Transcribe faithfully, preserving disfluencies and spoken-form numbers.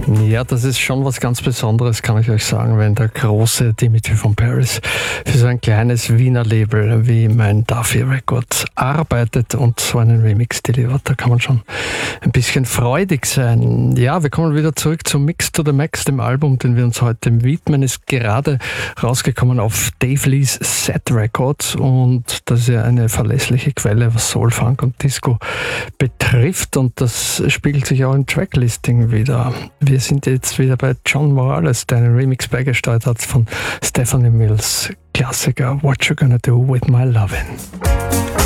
Ja, das ist schon was ganz Besonderes, kann ich euch sagen, wenn der große Dimitri von Paris für so ein kleines Wiener Label wie mein Duffy Records arbeitet und so einen Remix delivert. Da kann man schon ein bisschen freudig sein. Ja, wir kommen wieder zurück zum Mix to the Max, dem Album, den wir uns heute widmen. Ist gerade rausgekommen auf Dave Lees Set Records und das ist ja eine verlässliche Quelle, was Soul, Funk und Disco betrifft, und das spiegelt sich auch im Tracklisting wieder. Wir sind jetzt wieder bei John Morales, der einen Remix beigesteuert hat von Stephanie Mills Klassiker What You Gonna Do With My Lovin'.